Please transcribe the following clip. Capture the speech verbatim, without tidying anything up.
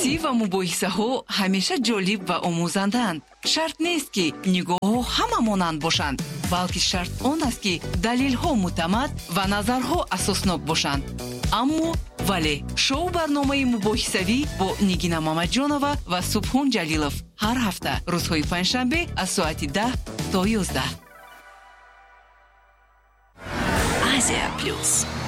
بحثی و مباحثه ها همیشه جالب و آموزندند. شرط نیست که نگاه ها همه مانند باشند، بلکه شرط آن است که دلیل ها معتمد و نظرها اساسناک باشند. اما ولی شو برنامه مباحثوی با نگینا مامدجانова و سبحان جلیلов هر هفته روزهای پنجشنبه از ساعت ده تا یازده. Азия плюс.